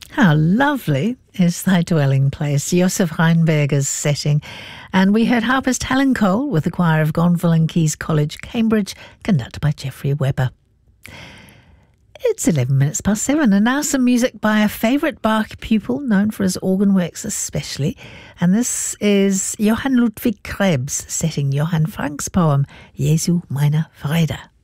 How lovely is thy dwelling place, Josef Reinberger's setting. And we heard harpist Helen Cole with the choir of Gonville and Caius College, Cambridge, conducted by Geoffrey Webber. It's 11 minutes past 7, and now some music by a favourite Bach pupil known for his organ works especially. And this is Johann Ludwig Krebs setting Johann Frank's poem Jesu meine Freude.